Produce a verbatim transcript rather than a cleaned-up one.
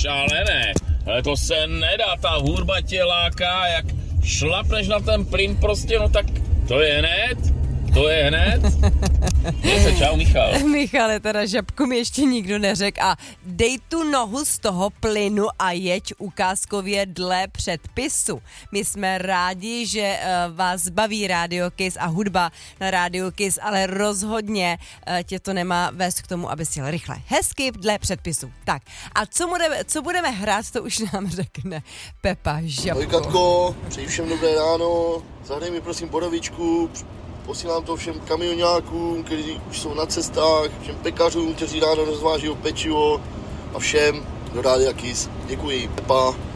šálené. Ale to se nedá, ta hudba tě láká, jak šlapneš na ten plyn prostě, no tak to je hned. To je hned. Je se, čau Michal. Michale, teda žabku mi ještě nikdo neřekl a dej tu nohu z toho plynu a jeď ukázkově dle předpisu. My jsme rádi, že uh, vás baví Radio Kiss a hudba na Radio Kiss, ale rozhodně uh, tě to nemá vést k tomu, aby si jel rychle. Hezky dle předpisu. Tak a co budeme, co budeme hrát, to už nám řekne Pepa Žabko. Ahoj Katko, přeji všem dobré ráno, zahraj mi prosím bodovičku. Posílám to všem kamionákům, kteří už jsou na cestách, všem pekařům, kteří ráno rozváží pečivo a všem do Rádia Kiss. Děkuji, Pepa.